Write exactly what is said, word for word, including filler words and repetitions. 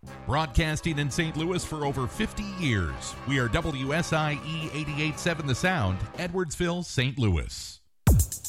Broadcasting in Saint Louis for over fifty years, we are W S I E eighty-eight point seven The Sound, Edwardsville, Saint Louis.